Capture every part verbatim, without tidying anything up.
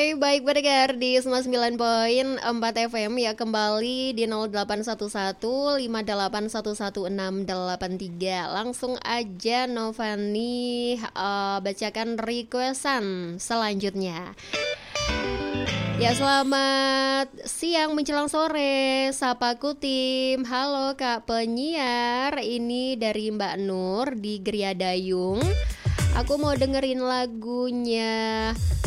Oke, baik pendengar di sembilan puluh sembilan koma empat F M ya, kembali di nol delapan satu satu lima delapan satu satu enam delapan tiga. Langsung aja Novani uh, bacakan requestan selanjutnya. Ya, selamat siang menjelang sore, Sapaku tim. Halo Kak penyiar, ini dari Mbak Nur di Gria Dayung. Aku mau dengerin lagunya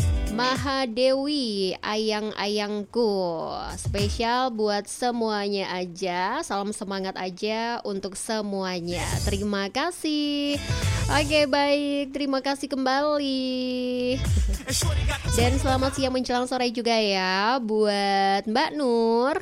Mahadewi, Ayang-ayangku. Spesial buat semuanya aja. Salam semangat aja untuk semuanya. Terima kasih. Oke, baik, terima kasih kembali. Dan selamat siang menjelang sore juga ya buat Mbak Nur.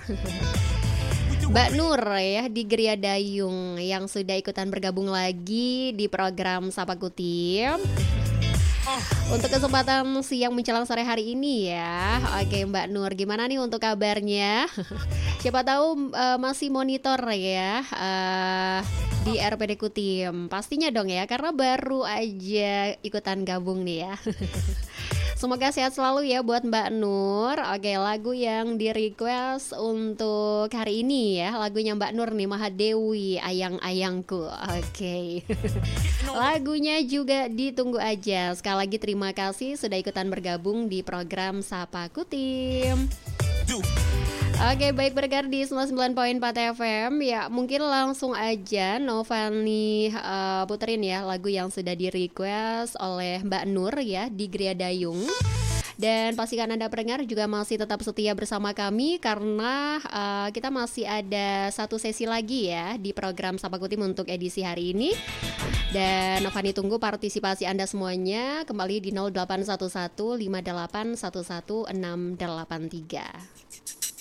Mbak Nur ya di Gria Dayung yang sudah ikutan bergabung lagi di program Sapa Kutim. Untuk kesempatan siang menjelang sore hari ini ya. Oke Mbak Nur, gimana nih untuk kabarnya? Siapa tahu uh, masih monitor ya uh, di R P D Kutim. Pastinya dong ya, karena baru aja ikutan gabung nih ya. Semoga sehat selalu ya buat Mbak Nur. Oke, lagu yang di request untuk hari ini ya, lagunya Mbak Nur nih, Mahadewi, Ayang-ayangku. Oke. Lagunya juga ditunggu aja. Sekali lagi terima kasih sudah ikutan bergabung di program Sapa Kutim. Oke, baik bergar di sembilan puluh sembilan koma empat F M. Ya, mungkin langsung aja Novani uh, puterin ya lagu yang sudah di request oleh Mbak Nur ya di Gria Dayung. Dan pastikan Anda pendengar juga masih tetap setia bersama kami, karena uh, kita masih ada satu sesi lagi ya di program Sapa Kutim untuk edisi hari ini. Dan Novani tunggu partisipasi Anda semuanya kembali di nol delapan satu satu lima delapan satu satu enam delapan tiga.